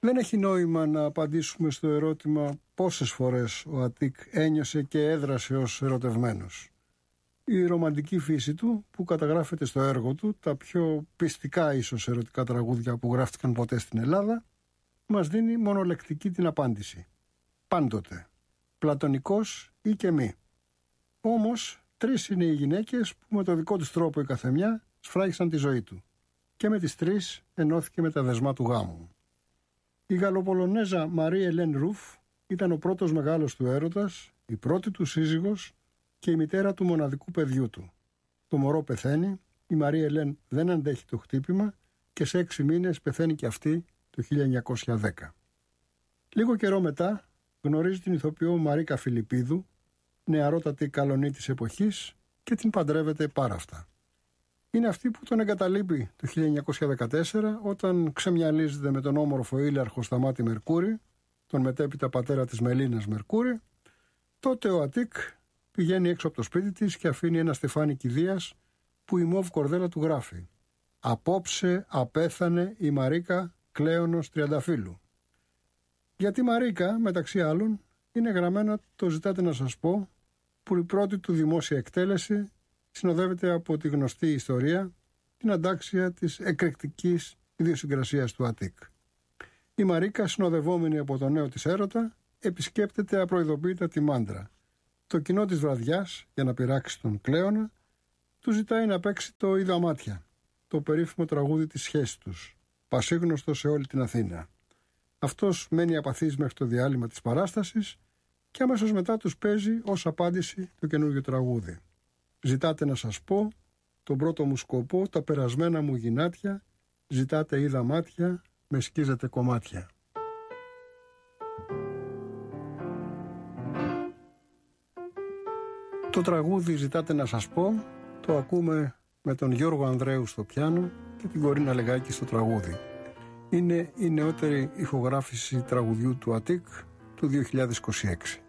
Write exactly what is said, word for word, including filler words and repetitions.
Δεν έχει νόημα να απαντήσουμε στο ερώτημα πόσες φορές ο Αττικ ένιωσε και έδρασε ως ερωτευμένος. Η ρομαντική φύση του, που καταγράφεται στο έργο του, τα πιο πιστικά ίσως ερωτικά τραγούδια που γράφτηκαν ποτέ στην Ελλάδα, μας δίνει μονολεκτική την απάντηση. Πάντοτε. Πλατωνικός ή και μη. Όμως, τρεις είναι οι γυναίκες που με το δικό τους τρόπο η καθεμιά σφράγισαν τη ζωή του. Και με τις τρεις ενώθηκε με τα δεσμά του γάμου. Η Γαλλοπολωνέζα Μαρή Ελέν Ρουφ ήταν ο πρώτος μεγάλος του έρωτας, η πρώτη του σύζυγος και η μητέρα του μοναδικού παιδιού του. Το μωρό πεθαίνει, η Μαρή Ελέν δεν αντέχει το χτύπημα και σε έξι μήνες πεθαίνει και αυτή το χίλια εννιακόσια δέκα. Λίγο καιρό μετά γνωρίζει την ηθοποιό Μαρίκα Φιλιππίδου, νεαρότατη καλονή της εποχής, και την παντρεύεται πάρα αυτά. Είναι αυτή που τον εγκαταλείπει το χίλια εννιακόσια δεκατέσσερα όταν ξεμυαλίζεται με τον όμορφο ήλιαρχο Σταμάτη Μερκούρη, τον μετέπειτα πατέρα της Μελίνας Μερκούρη. Τότε ο Αττικ πηγαίνει έξω από το σπίτι της και αφήνει ένα στεφάνι κηδείας που η μοβ κορδέλα του γράφει «Απόψε απέθανε η Μαρίκα Κλέονος Τριανταφύλου». Για τη Μαρίκα, μεταξύ άλλων, είναι γραμμένα το «Ζητάτε να σας πω», που η πρώτη του δημόσια εκτέλεση συνοδεύεται από τη γνωστή ιστορία, την αντάξια της εκρηκτικής ιδιοσυγκρασίας του Αττικ. Η Μαρίκα, συνοδευόμενη από τον νέο της έρωτα, επισκέπτεται απροειδοποίητα τη Μάντρα. Το κοινό της βραδιάς, για να πειράξει τον Κλέονα, του ζητάει να παίξει το «Είδα μάτια», το περίφημο τραγούδι της σχέσης τους, πασίγνωστο σε όλη την Αθήνα. Αυτός μένει απαθής μέχρι το διάλειμμα της παράστασης και αμέσως μετά τους παίζει ως απάντηση το καινούργιο τραγούδι. «Ζητάτε να σας πω, τον πρώτο μου σκοπό, τα περασμένα μου γυνάτια, ζητάτε είδα μάτια, με σκίζετε κομμάτια». Το τραγούδι «Ζητάτε να σας πω» το ακούμε με τον Γιώργο Ανδρέου στο πιάνο και την Κορίνα Λεγάκη στο τραγούδι. Είναι η νεότερη ηχογράφηση τραγουδιού του Αττικ του δύο χιλιάδες είκοσι έξι.